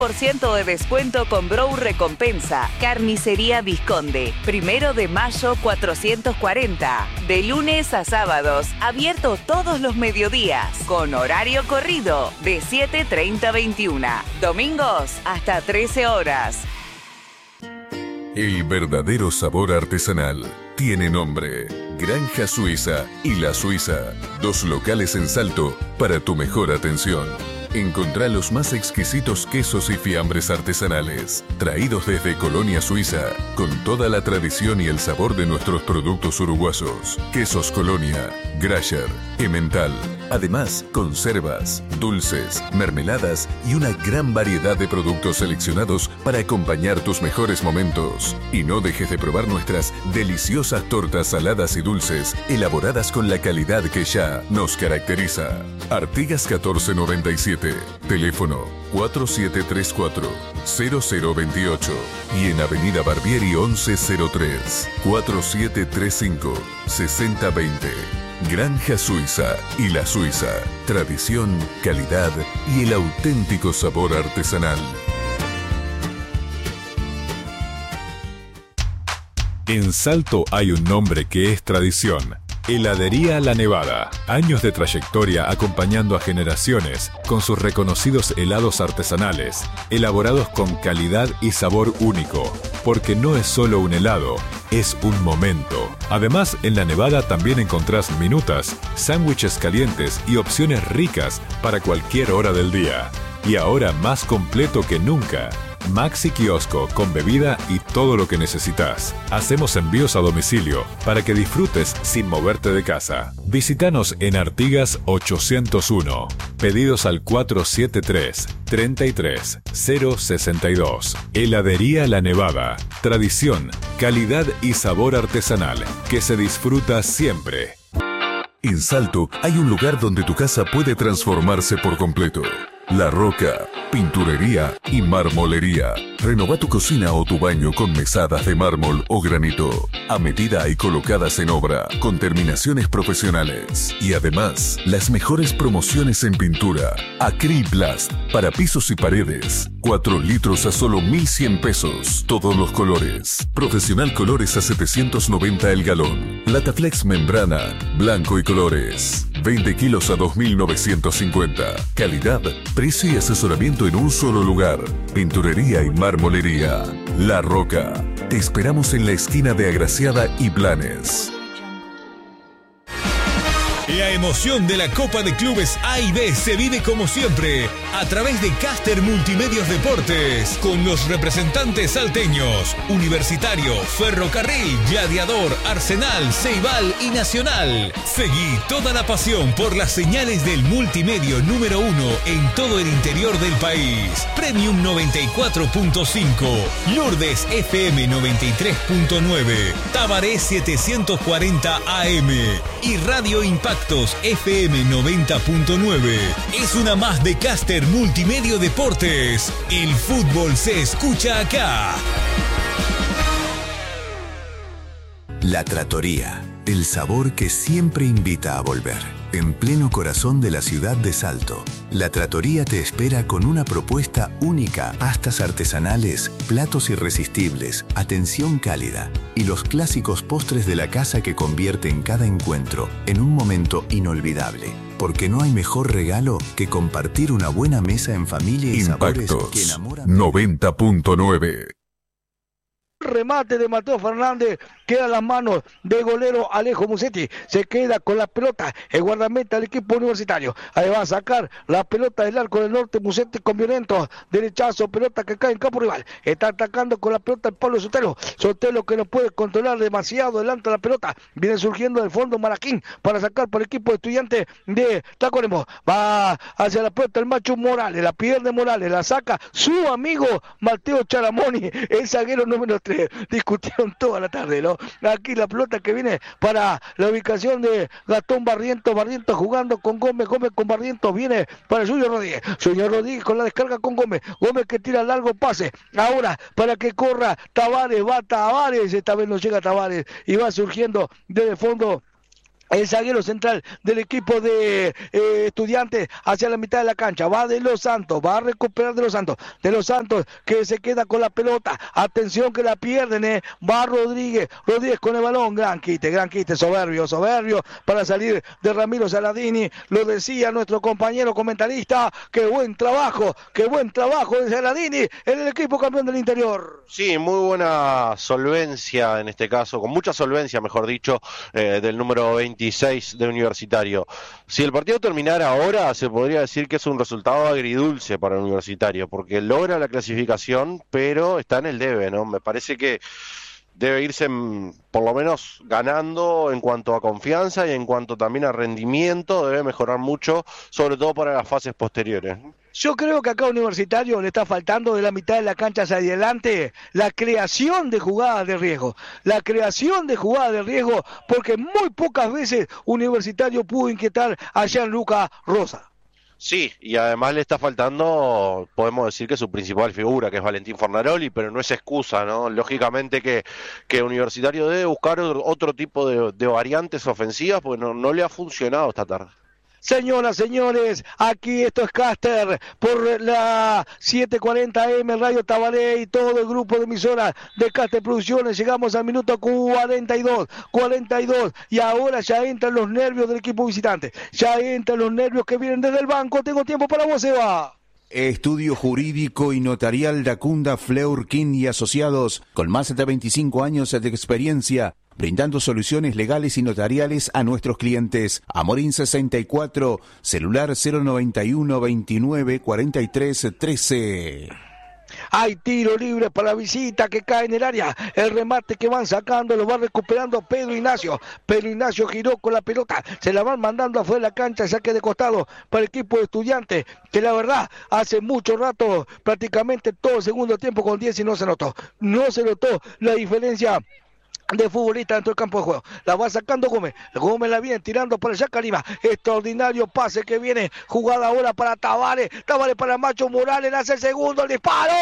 % de descuento con Brow Recompensa. Carnicería Visconde. 1 de mayo 440. De lunes a sábados. Abierto todos los mediodías. Con horario corrido. De 7:30 a 21. Domingos hasta 13 horas. El verdadero sabor artesanal tiene nombre. Granja Suiza y La Suiza. 2 locales en Salto para tu mejor atención. Encontrá los más exquisitos quesos y fiambres artesanales, traídos desde Colonia Suiza, con toda la tradición y el sabor de nuestros productos uruguayos. Quesos Colonia, Grasher, Emmental. Además, conservas, dulces, mermeladas y una gran variedad de productos seleccionados para acompañar tus mejores momentos. Y no dejes de probar nuestras deliciosas tortas saladas y dulces, elaboradas con la calidad que ya nos caracteriza. Artigas 1497. Teléfono 4734-0028 y en Avenida Barbieri 1103 4735-6020. Granja Suiza y La Suiza. Tradición, calidad y el auténtico sabor artesanal. En Salto hay un nombre que es tradición. Heladería La Nevada. Años de trayectoria acompañando a generaciones con sus reconocidos helados artesanales, elaborados con calidad y sabor único. Porque no es solo un helado, es un momento. Además, en La Nevada también encontrás minutas, sándwiches calientes y opciones ricas para cualquier hora del día. Y ahora más completo que nunca. Maxi Kiosco con bebida y todo lo que necesitas. Hacemos envíos a domicilio para que disfrutes sin moverte de casa. Visítanos en Artigas 801. Pedidos al 473-33-062. Heladería La Nevada. Tradición, calidad y sabor artesanal que se disfruta siempre. En Salto hay un lugar donde tu casa puede transformarse por completo. La Roca, pinturería y marmolería. Renova tu cocina o tu baño con mesadas de mármol o granito, a medida y colocadas en obra, con terminaciones profesionales. Y además, las mejores promociones en pintura. Acriblast, para pisos y paredes. 4 litros a solo 1.100 pesos. Todos los colores. Profesional Colores a 790 el galón. Lataflex Membrana, blanco y colores. 20 kilos a 2.950. Calidad, precio y asesoramiento en un solo lugar. Pinturería y marmolería. La Roca. Te esperamos en la esquina de Agraciada y Blanes. La emoción de la Copa de Clubes A y B se vive como siempre a través de Caster Multimedios Deportes con los representantes salteños: Universitario, Ferrocarril, Gladiador, Arsenal, Ceibal y Nacional. Seguí toda la pasión por las señales del multimedio número 1 en todo el interior del país. Premium 94.5, Lourdes FM 93.9, Tabaré 740 AM y Radio Impactos FM 90.9. Es una más de Caster Multimedio Deportes. El fútbol se escucha acá. La Trattoria, el sabor que siempre invita a volver. En pleno corazón de la ciudad de Salto, La Trattoria te espera con una propuesta única: pastas artesanales, platos irresistibles, atención cálida y los clásicos postres de la casa que convierten cada encuentro en un momento inolvidable. Porque no hay mejor regalo que compartir una buena mesa en familia y Impactos sabores que enamoran. 90.9. Remate de Mateo Fernández, queda en las manos de golero Alejo Musetti, se queda con la pelota el guardameta del equipo universitario. Ahí va a sacar la pelota del arco del norte Musetti con violento derechazo, pelota que cae en campo rival. Está atacando con la pelota el Pablo Sotelo, Sotelo que no puede controlar demasiado delante de la pelota, viene surgiendo del fondo Maraquín para sacar para el equipo de Estudiantes de Tacuarembó. Va hacia la pelota el Macho Morales, la pierde Morales, la saca su amigo Mateo Charamoni, el zaguero número 3. Discutieron toda la tarde, ¿no? Aquí la pelota que viene para la ubicación de Gastón Barrientos, Barrientos jugando con Gómez, Gómez con Barrientos, viene para Junior Rodríguez, Junior Rodríguez con la descarga con Gómez, Gómez que tira largo pase, ahora para que corra Tavares, va Tavares, esta vez no llega Tavares y va surgiendo desde el fondo El zaguero central del equipo de Estudiantes hacia la mitad de la cancha. Va De Los Santos, va a recuperar De Los Santos. De Los Santos que se queda con la pelota. Atención que la pierden, Va Rodríguez. Rodríguez con el balón. Gran quite, soberbio para salir de Ramiro Saladini. Lo decía nuestro compañero comentarista. Qué buen trabajo de Saladini en el equipo campeón del interior. Sí, muy buena solvencia en este caso, con mucha solvencia, mejor dicho, del número 26 de Universitario. Si el partido terminara ahora, se podría decir que es un resultado agridulce para el Universitario, porque logra la clasificación, pero está en el debe, ¿no? Me parece que debe irse por lo menos ganando en cuanto a confianza y en cuanto también a rendimiento, debe mejorar mucho, sobre todo para las fases posteriores. Yo creo que acá a Universitario le está faltando de la mitad de la cancha hacia adelante la creación de jugadas de riesgo. Porque muy pocas veces Universitario pudo inquietar a Gianluca Rosa. Sí, y además le está faltando, podemos decir que su principal figura, que es Valentín Fornaroli, pero no es excusa, ¿no? Lógicamente que Universitario debe buscar otro tipo de variantes ofensivas, porque no le ha funcionado esta tarde. Señoras, señores, aquí esto es Caster por la 740M Radio Tabaré y todo el grupo de emisoras de Caster Producciones. Llegamos al minuto 42 y ahora ya entran los nervios del equipo visitante. Ya entran los nervios que vienen desde el banco. Tengo tiempo para vos, Eva. Estudio jurídico y notarial Dacunda Fleurkin y Asociados, con más de 25 años de experiencia, brindando soluciones legales y notariales a nuestros clientes. Amorín 64, celular 091 29 43 13. Hay tiro libre para la visita que cae en el área. El remate que van sacando lo va recuperando Pedro Ignacio. Pedro Ignacio giró con la pelota. Se la van mandando afuera de la cancha. Saque de costado para el equipo de Estudiantes. Que la verdad, hace mucho rato, prácticamente todo el segundo tiempo con 10 y no se notó. No se notó la diferencia de futbolista dentro del campo de juego. La va sacando Gómez la viene tirando para Yacarima. Extraordinario pase que viene, jugada ahora para Tavares para Macho Morales, hace el segundo, el disparo.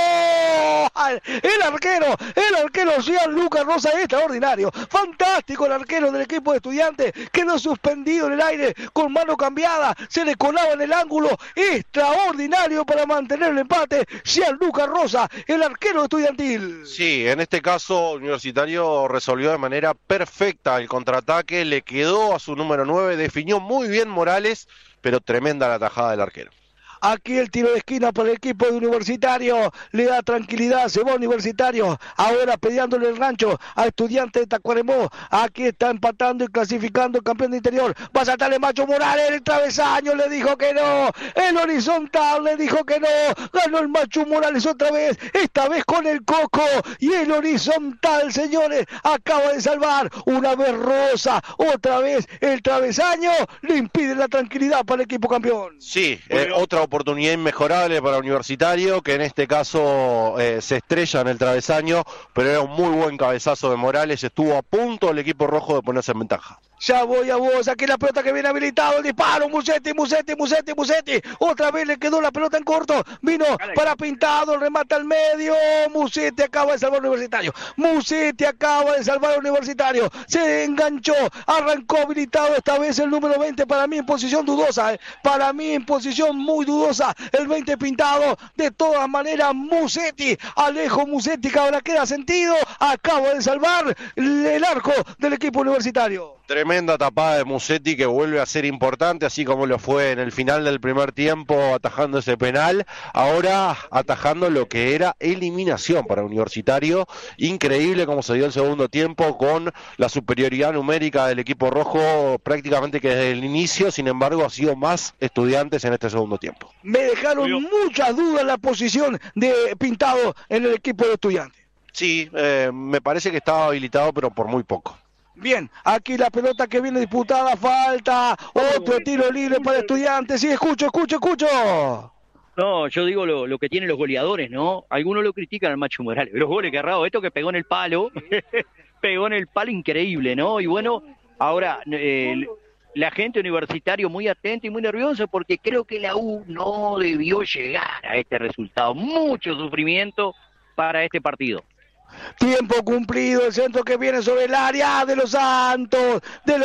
El arquero Gianluca Rosa, extraordinario, fantástico el arquero del equipo de Estudiantes, quedó suspendido en el aire con mano cambiada, se le colaba en el ángulo, extraordinario para mantener el empate. Gianluca Rosa, el arquero estudiantil. Sí, en este caso Universitario resolvió de manera perfecta el contraataque, le quedó a su número 9, definió muy bien Morales, pero tremenda la tajada del arquero. Aquí el tiro de esquina para el equipo de Universitario, le da tranquilidad, se va Universitario, ahora peleándole el rancho a Estudiantes de Tacuarembó. Aquí está empatando y clasificando el campeón de interior, va a saltarle Macho Morales, el travesaño le dijo que no, el horizontal le dijo que no, ganó el Macho Morales otra vez, esta vez con el coco, y el horizontal, señores, acaba de salvar, una vez Rosa, otra vez el travesaño, le impide la tranquilidad para el equipo campeón. Sí, otra oportunidad inmejorable para Universitario, que en este caso se estrella en el travesaño, pero era un muy buen cabezazo de Morales, estuvo a punto el equipo rojo de ponerse en ventaja. Ya voy a vos, aquí la pelota que viene habilitado, el disparo, Musetti, otra vez le quedó la pelota en corto, vino para Pintado, el remate al medio, Musetti acaba de salvar al Universitario, se enganchó, arrancó habilitado esta vez el número 20, para mí en posición dudosa, muy dudosa, el 20 Pintado, de todas maneras Alejo Musetti, que ahora queda sentido, acaba de salvar el arco del equipo universitario. Tremenda tapada de Musetti que vuelve a ser importante, así como lo fue en el final del primer tiempo atajando ese penal, ahora atajando lo que era eliminación para Universitario. Increíble cómo se dio el segundo tiempo con la superioridad numérica del equipo rojo prácticamente que desde el inicio, sin embargo ha sido más Estudiantes en este segundo tiempo. Me dejaron muchas dudas la posición de Pintado en el equipo de Estudiantes. Sí, me parece que estaba habilitado pero por muy poco. Bien, aquí la pelota que viene disputada, falta, otro tiro libre para Estudiantes, sí, escucho. No, yo digo lo que tienen los goleadores, ¿no? Algunos lo critican al Macho Morales, los goles que ha errado, esto que pegó en el palo, increíble, ¿no? Y bueno, ahora la gente Universitario muy atenta y muy nerviosa porque creo que la U no debió llegar a este resultado, mucho sufrimiento para este partido. Tiempo cumplido, el centro que viene sobre el área de los Santos,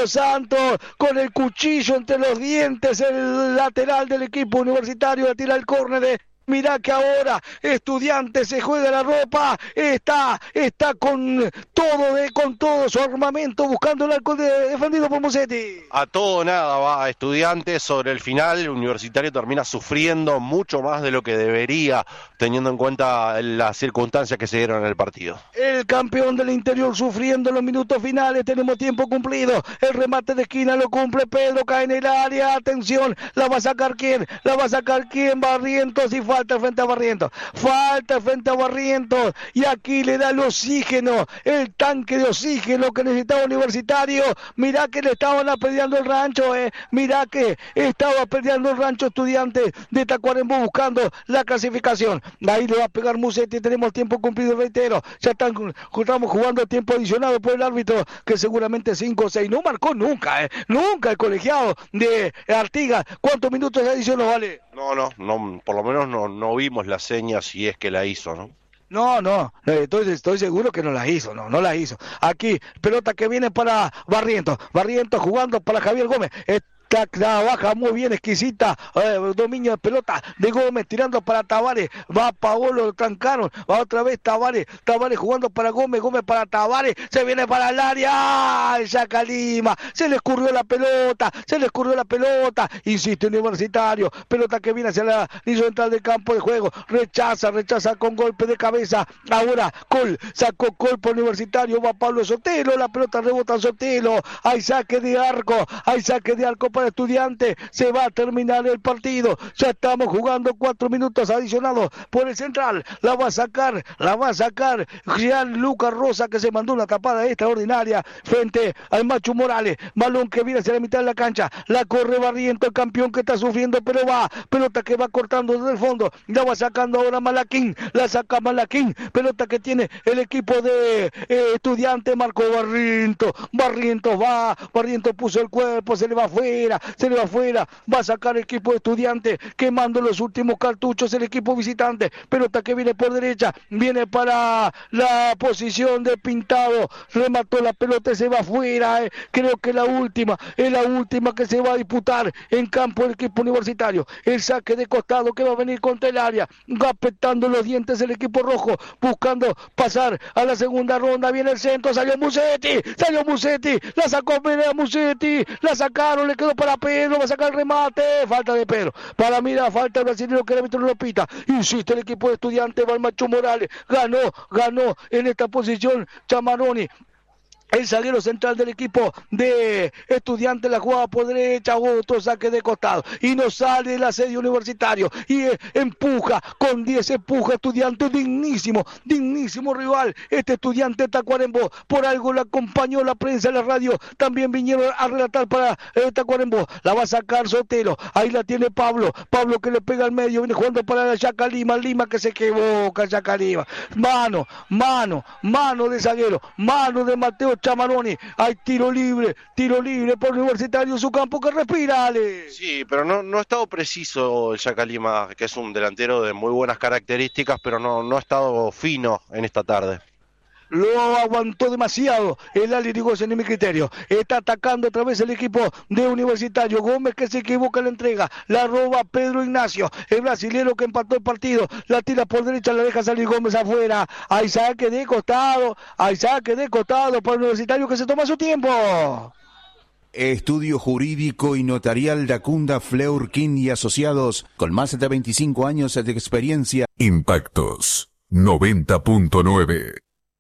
con el cuchillo entre los dientes, el lateral del equipo universitario le tira el córner. Mirá que ahora Estudiantes se juega la ropa, está con todo su armamento buscando el arco defendido por Musetti. A todo o nada va Estudiantes. Sobre el final, el Universitario termina sufriendo mucho más de lo que debería, teniendo en cuenta las circunstancias que se dieron en el partido. El campeón del interior sufriendo en los minutos finales. Tenemos tiempo cumplido. El remate de esquina lo cumple Pedro, cae en el área. Atención, ¿la va a sacar quién? Barrientos, y falta frente a Barrientos. Y aquí le da el oxígeno, el tanque de oxígeno que necesitaba Universitario. Mirá que le estaban peleando el rancho, mirá que estaba peleando el rancho Estudiantes de Tacuarembó buscando la clasificación. Ahí le va a pegar Musetti. Tenemos tiempo cumplido, reitero. Ya estamos jugando tiempo adicionado por el árbitro, que seguramente 5 o 6. No marcó nunca el colegiado de Artigas. ¿Cuántos minutos adicionales vale? No, por lo menos no vimos la seña, si es que la hizo, ¿no? No, entonces estoy seguro que no la hizo. Aquí, pelota que viene para Barrientos jugando para Javier Gómez. Trabaja muy bien, exquisita, dominio de pelota de Gómez, tirando para Tavares, va Paolo, lo trancaron, va otra vez Tavares jugando para Gómez para Tavares, se viene para el área, el Yacalima, se le escurrió la pelota, insiste Universitario, pelota que viene hacia la línea central del campo de juego, rechaza con golpe de cabeza, ahora sacó Col por Universitario, va Pablo Sotelo, la pelota rebota en Sotelo, hay saque de arco para Estudiantes. Se va a terminar el partido, ya estamos jugando 4 minutos adicionados por el central, la va a sacar Gianluca Rosa, que se mandó una tapada extraordinaria frente al Macho Morales. Balón que viene hacia la mitad de la cancha, la corre Barrientos, el campeón que está sufriendo, pero pelota que va cortando desde el fondo, la va sacando ahora Malaquín, la saca Malaquín, pelota que tiene el equipo de Estudiantes, marcó Barrientos puso el cuerpo, se le va afuera, va a sacar el equipo de Estudiantes, quemando los últimos cartuchos el equipo visitante. Pelota que viene por derecha, viene para la posición de Pintado, remató la pelota y se va afuera, creo que es la última que se va a disputar en campo del equipo universitario. El saque de costado que va a venir contra el área, va apretando los dientes el equipo rojo, buscando pasar a la segunda ronda. Viene el centro, salió Musetti, la sacó Musetti, la sacaron, le quedó para Pedro, va a sacar el remate, falta de Pedro, para mí la falta del brasileño, que el árbitro no lo pita. Insiste el equipo de Estudiantes, va el Macho Morales, ganó en esta posición Chamaroni. El zaguero central del equipo de Estudiantes, la jugada por derecha, otro saque de costado, y no sale el asedio Universitario, y empuja con 10, Estudiantes, dignísimo rival, este Estudiante Tacuarembó. Por algo le acompañó la prensa, la radio, también vinieron a relatar para Tacuarembó, la va a sacar Sotelo, ahí la tiene Pablo que le pega al medio, viene jugando para la Yacalima, Lima que se equivoca, Yacalima, mano de zaguero, mano de Mateo Chamaroni, hay tiro libre por Universitario en su campo, que respira, Ale. Sí, pero no ha estado preciso el Yacalima, que es un delantero de muy buenas características, pero no ha estado fino en esta tarde. Lo aguantó demasiado el Ali Rigosa, en mi criterio. Está atacando otra vez el equipo de Universitario. Gómez, que se equivoca en la entrega, la roba Pedro Ignacio, el brasilero que empató el partido, la tira por derecha, la deja salir Gómez afuera. Hay saque de costado para el Universitario, que se toma su tiempo. Estudio jurídico y notarial Dacunda Fleurkin y Asociados, con más de 25 años de experiencia. Impactos 90.9.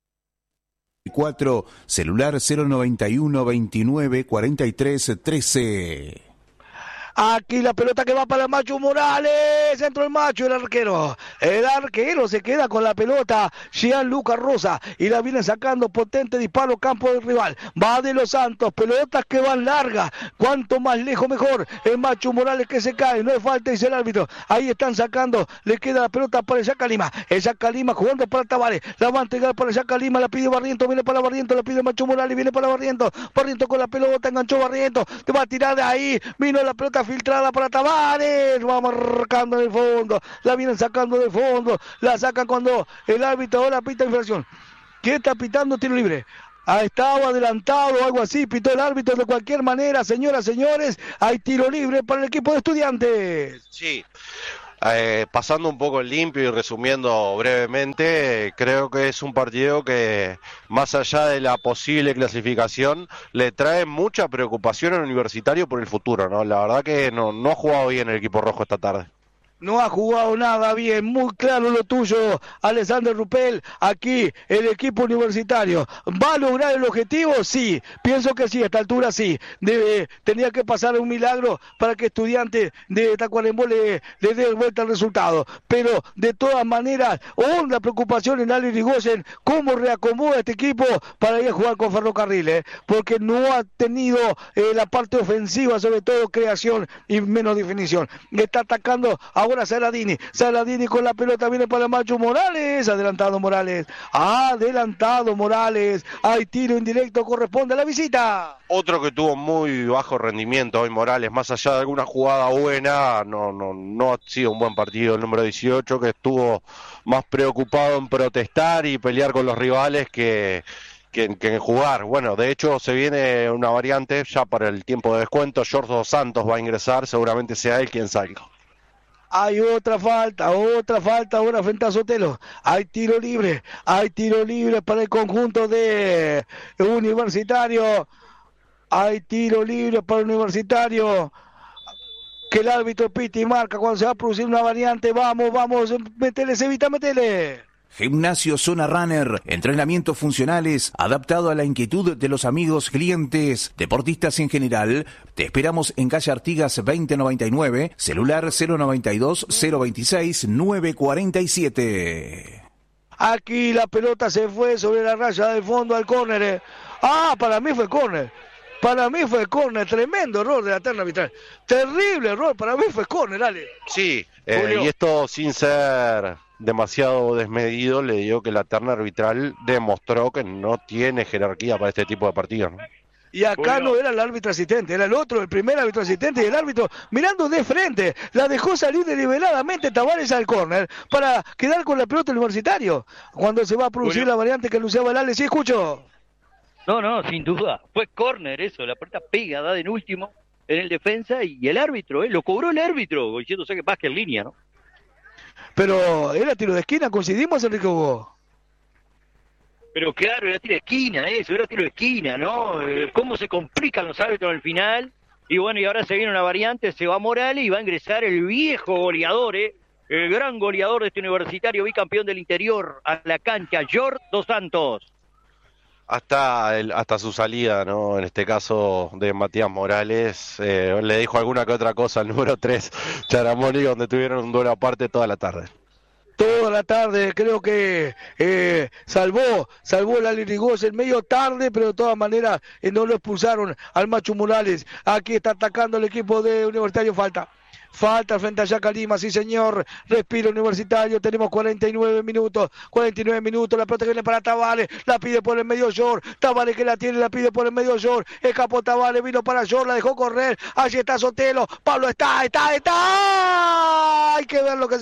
4, celular 091 29 43 13. Aquí la pelota que va para el Macho Morales, centro el Macho, el arquero se queda con la pelota, Gianluca Rosa, y la viene sacando, potente disparo, campo del rival, va de los Santos, pelotas que van largas, cuanto más lejos mejor, el Macho Morales que se cae, no hay falta, dice el árbitro, ahí están sacando, le queda la pelota para el Yacalima jugando para Tavares, la va a entregar para el Yacalima, la pide Barrientos, viene para Barrientos, la pide Macho Morales, viene para Barrientos con la pelota, enganchó Barrientos, te va a tirar de ahí, vino la pelota filtrada para Tavares, va marcando en el fondo, la vienen sacando del fondo, la sacan cuando el árbitro ahora pita infracción. que está pitando tiro libre. Ha estado adelantado o algo así, pitó el árbitro. De cualquier manera, señoras, señores, hay tiro libre para el equipo de Estudiantes. Sí, pasando un poco limpio y resumiendo brevemente, creo que es un partido que, más allá de la posible clasificación, le trae mucha preocupación al Universitario por el futuro, ¿no? La verdad que no ha jugado bien el equipo rojo esta tarde. No ha jugado nada bien, muy claro lo tuyo, Alexander Rupel. Aquí el equipo universitario va a lograr el objetivo, sí, pienso que sí, a esta altura sí. Tenía que pasar un milagro para que Estudiantes de Tacuarembó le dé vuelta al resultado, pero de todas maneras, honda preocupación en Ali Irigoyen, cómo reacomoda este equipo para ir a jugar con Ferrocarril, porque no ha tenido la parte ofensiva, sobre todo creación y menos definición. Está atacando ahora Saladini con la pelota, viene para Macho Morales, adelantado Morales, hay tiro indirecto, corresponde a la visita. Otro que tuvo muy bajo rendimiento hoy Morales, más allá de alguna jugada buena, no ha sido un buen partido el número 18, que estuvo más preocupado en protestar y pelear con los rivales que en jugar. Bueno, de hecho se viene una variante ya para el tiempo de descuento. George Dos Santos va a ingresar, seguramente sea él quien salga. Hay otra falta ahora frente a Sotelo. Hay tiro libre para el conjunto de Universitario. Que el árbitro pita y marca cuando se va a producir una variante. Vamos, metele, Cevita, metele. Gimnasio Zona Runner, entrenamientos funcionales adaptado a la inquietud de los amigos, clientes, deportistas en general. Te esperamos en calle Artigas 2099, celular 092-026-947. Aquí la pelota se fue sobre la raya del fondo al córner. Para mí fue córner, tremendo error de la terna arbitral. Terrible error, para mí fue córner, dale. Sí, y esto sin ser demasiado desmedido, le digo que la terna arbitral demostró que no tiene jerarquía para este tipo de partidos, ¿no? Y acá no era el árbitro asistente, era el primer árbitro asistente, y el árbitro mirando de frente, la dejó salir deliberadamente Tavares al córner para quedar con la pelota Universitario. Cuando se va a producir la variante que anunciaba el Ale, ¿sí escucho? No, sin duda, fue córner eso, la pelota pega, da en último en el defensa y el árbitro, lo cobró el árbitro, diciéndose que más que en línea, ¿no? Pero era tiro de esquina, coincidimos, Enrique Hugo. Pero claro, era tiro de esquina, era tiro de esquina, ¿no? Cómo se complican los árbitros al final. Y bueno, y ahora se viene una variante, se va Morales y va a ingresar el viejo goleador, el gran goleador de este Universitario, bicampeón del interior, a la cancha, George Dos Santos. Hasta su salida, ¿no? En este caso de Matías Morales, le dijo alguna que otra cosa al número 3, Charamoni, donde tuvieron un duelo aparte toda la tarde. Toda la tarde, creo que salvó el Ali Irigoyen medio tarde, pero de todas maneras no lo expulsaron al Macho Morales. Aquí está atacando el equipo de Universitario, falta frente a Yaca Lima, sí señor, respiro Universitario, tenemos 49 minutos, la pelota que viene para Tavares, la pide por el medio George, Tavares que la tiene, la pide por el medio George, escapó Tavares, vino para George, la dejó correr, allí está Sotelo, Pablo está, hay que ver lo que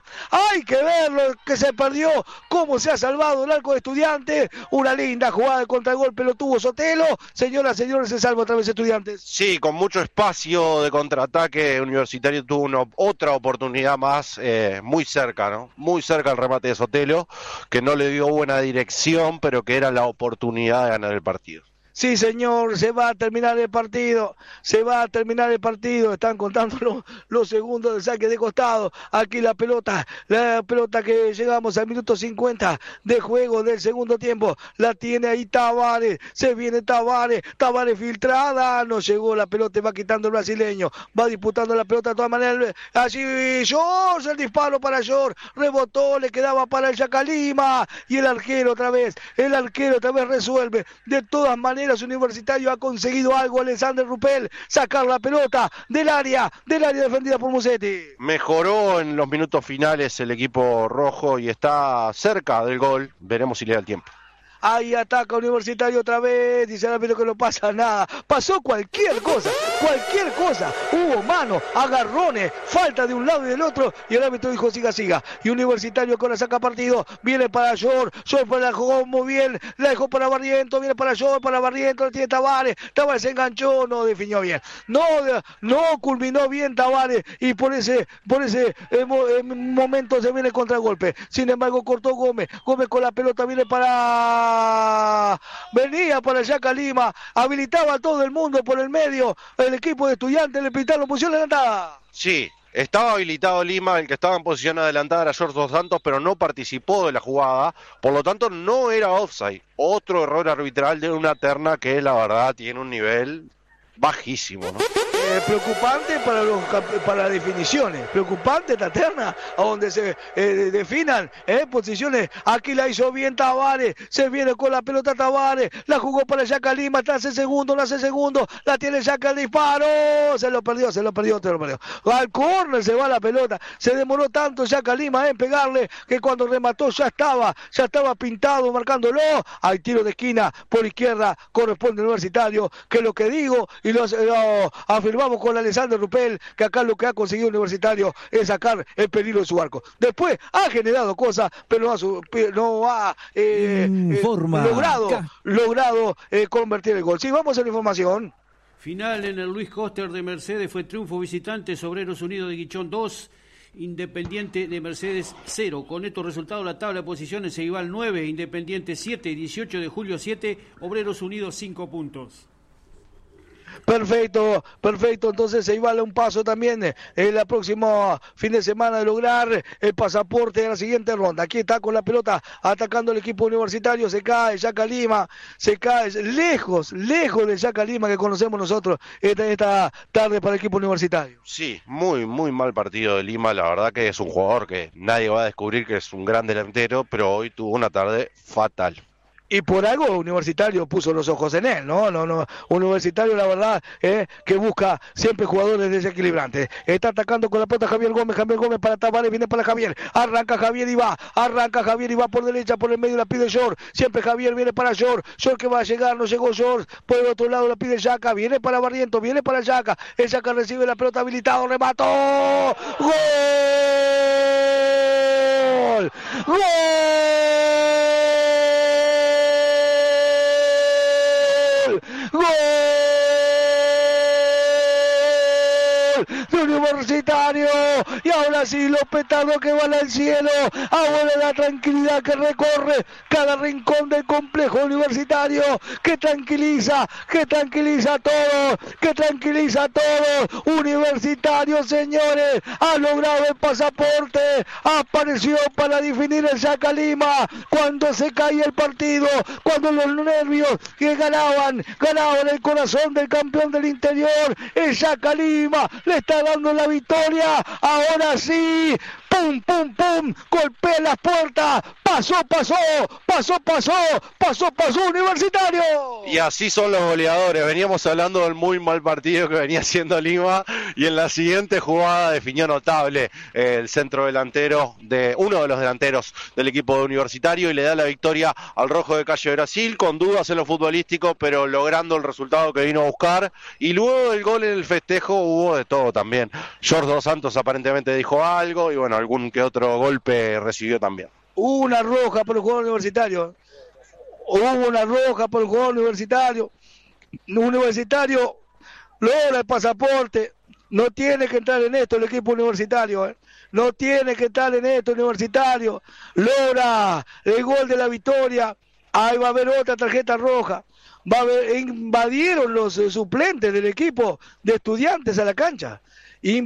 se perdió, cómo se ha salvado el arco de Estudiantes, una linda jugada de contragolpe lo tuvo Sotelo, señoras, señores, se salva otra vez Estudiantes. Sí, con mucho espacio de contraataque, Universitario tuvo otra oportunidad más, muy cerca, ¿no? Muy cerca al remate de Sotelo, que no le dio buena dirección, pero que era la oportunidad de ganar el partido. Sí, señor, se va a terminar el partido, están contando los segundos de saque de costado, aquí la pelota que llegamos al minuto 50 de juego del segundo tiempo, la tiene ahí Tavares, se viene Tavares filtrada, no llegó la pelota, va quitando el brasileño, va disputando la pelota de todas maneras, allí George, el disparo para George, rebotó, le quedaba para el Yaca Lima, y el arquero otra vez resuelve, de todas maneras Universitario ha conseguido algo, Alexander Rupel, sacar la pelota del área defendida por Musetti. Mejoró en los minutos finales el equipo rojo y está cerca del gol, veremos si le da el tiempo. ahí ataca Universitario otra vez, dice el árbitro que no pasa nada, pasó cualquier cosa, hubo mano, agarrones, falta de un lado y del otro, y el árbitro dijo siga, y Universitario con la saca partido, viene para George la jugó muy bien, la dejó para Barriento, viene para Barriento, la tiene Tavares se enganchó, no definió bien, no culminó bien Tavares, y por ese momento se viene contra el golpe, sin embargo cortó Gómez con la pelota, venía para Yaca Lima, habilitaba a todo el mundo por el medio, el equipo de Estudiantes le pitaron posición adelantada. Sí, estaba habilitado Lima, el que estaba en posición adelantada era George Dos Santos, pero no participó de la jugada, por lo tanto no era offside. Otro error arbitral de una terna que la verdad tiene un nivel bajísimo, ¿no? Preocupante para las definiciones, preocupante esta terna, a donde se definan posiciones. Aquí la hizo bien Tavares, se viene con la pelota Tavares, la jugó para Yaca Lima, no hace segundo, la tiene Yaca, el disparo, se lo perdió. Al córner se va la pelota, se demoró tanto Yaca Lima en pegarle, que cuando remató ya estaba pintado, marcándolo. Hay tiro de esquina por izquierda, corresponde al Universitario, que lo que digo, y lo afirmamos con Alexander Rupel, que acá lo que ha conseguido Universitario es sacar el peligro de su arco. Después ha generado cosas, pero no ha logrado convertir el gol. Sí, vamos a la información. Final en el Luis Coster de Mercedes, fue triunfo visitante, Obreros Unidos de Guichón 2, Independiente de Mercedes 0. Con estos resultados la tabla de posiciones se iba al 9, Independiente 7, 18 de julio 7, Obreros Unidos 5 puntos. Perfecto, entonces se iba a un paso también el próximo fin de semana de lograr el pasaporte de la siguiente ronda. Aquí está con la pelota atacando el equipo Universitario, se cae Yaca Lima, lejos de Yaca Lima que conocemos nosotros esta tarde para el equipo Universitario. Sí, muy mal partido de Lima, la verdad que es un jugador que nadie va a descubrir que es un gran delantero, pero hoy tuvo una tarde fatal. Y por algo Universitario puso los ojos en él, ¿no? Universitario, la verdad, que busca siempre jugadores desequilibrantes. Está atacando con la pelota Javier Gómez para Tavares, viene para Javier. Arranca Javier y va por derecha, por el medio la pide George. Siempre Javier viene para George que va a llegar, no llegó George. Por el otro lado la pide Yaca, viene para Barriento, viene para Yaca. El Yaca recibe la pelota habilitado, remató. ¡Gol! ¡Gol! De Universitario, y ahora sí los petardos que van al cielo, ahora la tranquilidad que recorre cada rincón del complejo Universitario, que tranquiliza a todos, Universitario, señores, ha logrado el pasaporte, apareció para definir el Yaca Lima, cuando se caía el partido, cuando los nervios que ganaban el corazón del campeón del interior, el Yaca Lima le está dando la victoria, ahora sí, pum, golpea las puertas, pasó, Universitario. Y así son los goleadores, veníamos hablando del muy mal partido que venía haciendo Lima, y en la siguiente jugada definió notable el centro delantero de uno de los delanteros del equipo de Universitario, y le da la victoria al Rojo de Calle Brasil, con dudas en lo futbolístico, pero logrando el resultado que vino a buscar, y luego del gol en el festejo hubo de todo también. George Dos Santos aparentemente dijo algo, y bueno, algún que otro golpe recibió también. Hubo una roja por el jugador Universitario. Universitario logra el pasaporte. No tiene que entrar en esto el equipo Universitario. No tiene que entrar en esto Universitario. Logra el gol de la victoria. Ahí va a haber otra tarjeta roja. Invadieron los suplentes del equipo de Estudiantes a la cancha. Y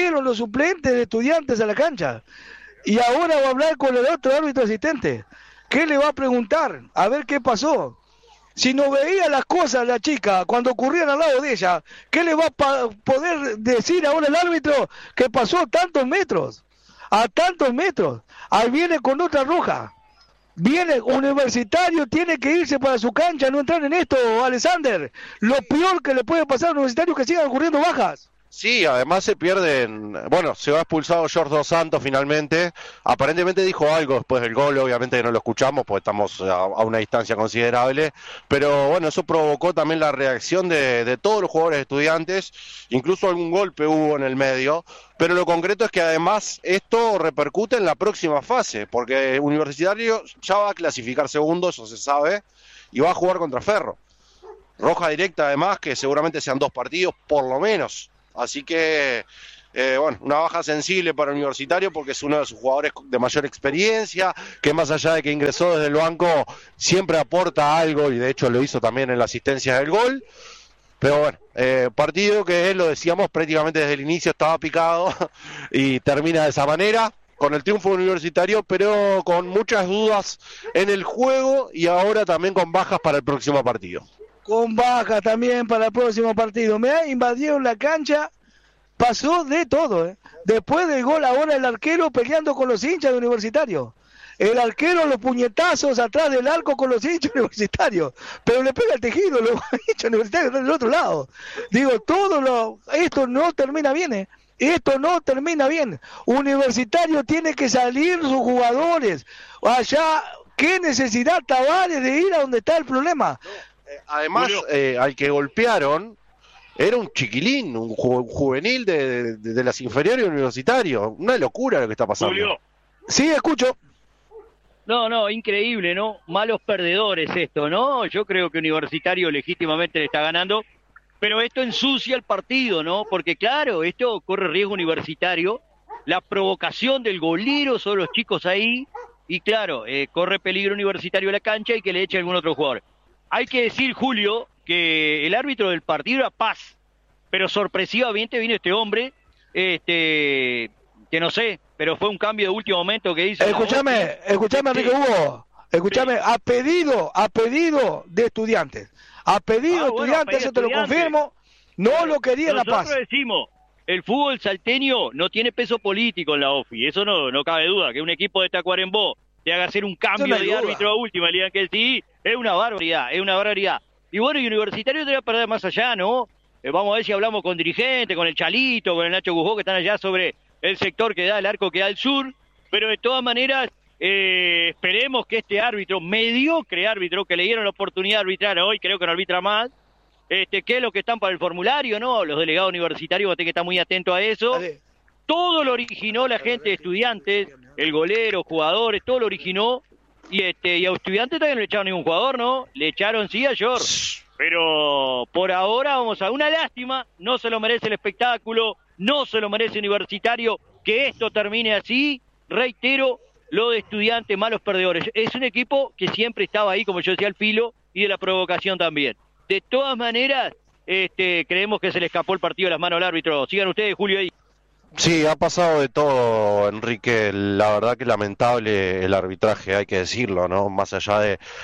ahora va a hablar con el otro árbitro asistente. ¿Qué le va a preguntar? A ver qué pasó. Si no veía las cosas la chica cuando ocurrían al lado de ella, ¿qué le va a poder decir ahora el árbitro que pasó a tantos metros? Ahí viene con otra roja. Viene Universitario, tiene que irse para su cancha, no entrar en esto, Alexander. Lo peor que le puede pasar a Universitario es que sigan ocurriendo bajas. Sí, además se pierden, bueno, se va expulsado George Dos Santos finalmente, aparentemente dijo algo después del gol, obviamente que no lo escuchamos porque estamos a una distancia considerable, pero bueno, eso provocó también la reacción de todos los jugadores de Estudiantes, incluso algún golpe hubo en el medio, pero lo concreto es que además esto repercute en la próxima fase, porque Universitario ya va a clasificar segundo, eso se sabe, y va a jugar contra Ferro. Roja directa además, que seguramente sean 2 partidos por lo menos. Así que, bueno, una baja sensible para Universitario porque es uno de sus jugadores de mayor experiencia, que más allá de que ingresó desde el banco, siempre aporta algo y de hecho lo hizo también en la asistencia del gol. Pero bueno, partido que lo decíamos prácticamente desde el inicio estaba picado y termina de esa manera, con el triunfo Universitario, pero con muchas dudas en el juego y ahora también con bajas para el próximo partido. Con baja también para el próximo partido. Me invadieron la cancha, pasó de todo. Después del gol ahora el arquero peleando con los hinchas de Universitario. El arquero los puñetazos atrás del arco con los hinchas universitarios. Pero le pega el tejido, los hinchas universitarios están del otro lado. Digo, esto no termina bien, Esto no termina bien. Universitario tiene que salir sus jugadores. Allá, ¿qué necesidad Tavares de ir a donde está el problema? Además, al que golpearon era un chiquilín, un juvenil de las inferiores de Universitario. Una locura lo que está pasando. Julio. Sí, escucho. No, increíble, ¿no? Malos perdedores esto, ¿no? Yo creo que Universitario legítimamente le está ganando, pero esto ensucia el partido, ¿no? Porque claro, esto corre riesgo Universitario, la provocación del golero son los chicos ahí, y claro, corre peligro Universitario a la cancha y que le eche algún otro jugador. Hay que decir, Julio, que el árbitro del partido era Paz, pero sorpresivamente vino este hombre, que no sé, pero fue un cambio de último momento que hizo. Escúchame, Enrique Hugo, a pedido de Estudiantes. A pedido de Estudiantes, eso te lo confirmo, no lo querían a Paz. Nosotros decimos, el fútbol salteño no tiene peso político en la OFI, eso no cabe duda, que un equipo de Tacuarembó te haga hacer un cambio de árbitro a última, le digan que sí, es una barbaridad. Y bueno, y Universitario te va a perder más allá, ¿no? Vamos a ver si hablamos con dirigentes, con el Chalito, con el Nacho Gujó, que están allá sobre el sector que da el arco que da al sur, pero de todas maneras, esperemos que este árbitro, mediocre árbitro, que le dieron la oportunidad de arbitrar hoy, creo que no arbitra más, que es lo que están para el formulario, ¿no? Los delegados universitarios, usted que está muy atento a eso. Dale. Todo lo originó la gente de Estudiantes, el golero, jugadores, todo lo originó, y a Estudiantes también no le echaron ningún jugador, ¿no? Le echaron sí a George, pero por ahora vamos a una lástima, no se lo merece el espectáculo, no se lo merece Universitario, que esto termine así, reitero, lo de Estudiantes, malos perdedores. Es un equipo que siempre estaba ahí, como yo decía, al filo, y de la provocación también. De todas maneras, creemos que se le escapó el partido de las manos al árbitro. Sigan ustedes, Julio, ahí. Sí, ha pasado de todo, Enrique. La verdad que lamentable el arbitraje, hay que decirlo, ¿no? Más allá